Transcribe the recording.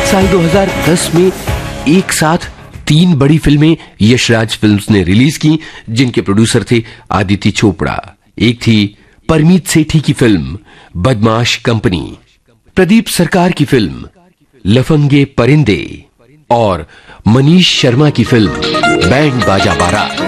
साल 2010 में एक साथ 3 बड़ी फिल्में यशराज फिल्म्स ने रिलीज की, जिनके प्रोड्यूसर थे आदित्य चोपड़ा। एक थी परमीत सेठी की फिल्म बदमाश कंपनी, प्रदीप सरकार की फिल्म लफंगे परिंदे और मनीष शर्मा की फिल्म बैंड बाजा बारात।